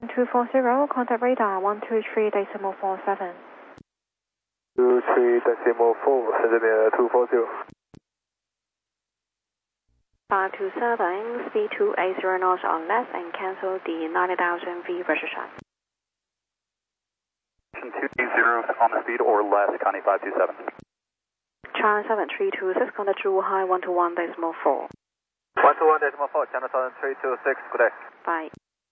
240, contact radar 123.47. 23.4, send me 240. 527, speed 280 knots or less and cancel the 90,000 feet registration. 280 on the speed or less, Connie 527. China 7326, contact Zhuhai 121.4. 121.4, China 7326, good day. Bye.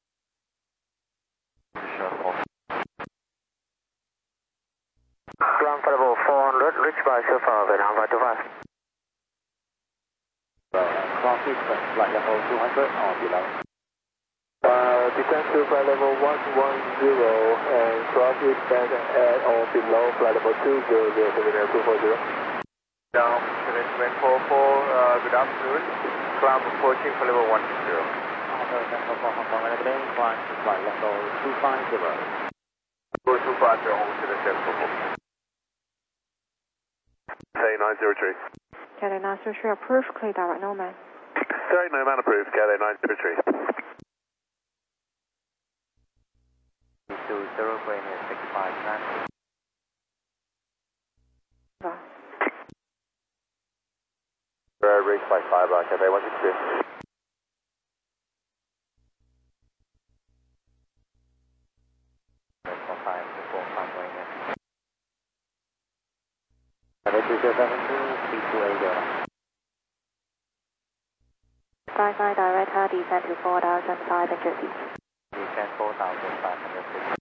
Ground level 400, reach by Surfer, Vietnam 525. Cross distance, flight level 200 or below. Descend to flight level 110 and cross distance at or below flight level 200, Vietnam 240. Down, management 44, good afternoon. Climb approaching flight level 110. Hong Kong Airplane, climb to flight level 250. Go 250, over to the center. Say 903. Cathay 903 approved, clear direct Nomad. Sorry, no man approved, Cathay 903. 20 plane is 65 knots. Reach by 5, Cathay 162. Sky director, descend to 4,550 feet. Descend 4,550 feet.